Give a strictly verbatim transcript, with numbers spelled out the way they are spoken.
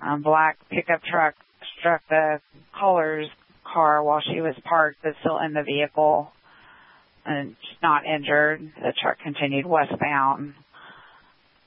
um, black pickup truck struck the caller's car while she was parked, but still in the vehicle and not injured. The truck continued westbound.